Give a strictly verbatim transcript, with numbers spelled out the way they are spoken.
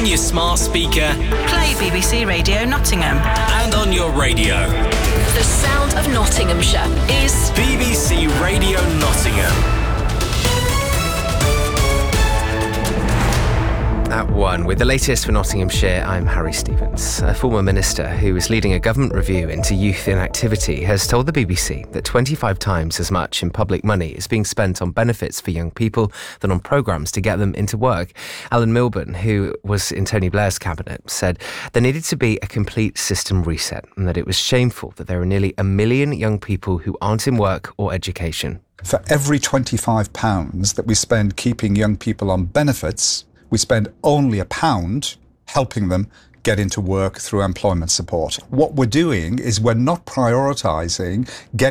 on your smart speaker, play B B C Radio Nottingham, and on your radio. The sound of Nottinghamshire is B B C Radio Nottingham. At one, with the latest for Nottinghamshire, I'm Harry Stevens. A former minister who is leading a government review into youth inactivity has told the B B C that twenty-five times as much in public money is being spent on benefits for young people than on programmes to get them into work. Alan Milburn, who was in Tony Blair's cabinet, said there needed to be a complete system reset and that it was shameful that there are nearly a million young people who aren't in work or education. For every twenty-five pounds that we spend keeping young people on benefits, we spend only a pound helping them get into work through employment support. What we're doing is we're not prioritising getting